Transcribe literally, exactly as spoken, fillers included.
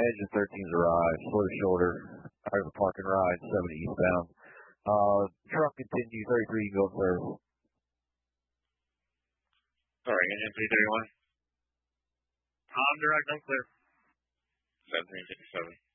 Engine thirteen's arrived, slow shoulder, out of the park and ride, seventy eastbound. Uh, truck continues, thirty-three, you can go to service. Sorry, engine three thirty-one. On direct, I'm clear. seventeen fifty-seven.